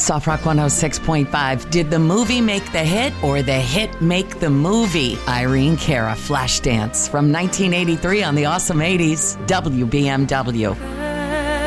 Soft Rock 106.5. Did the movie make the hit or the hit make the movie? Irene Cara, Flashdance from 1983 on the Awesome 80s, WBMW.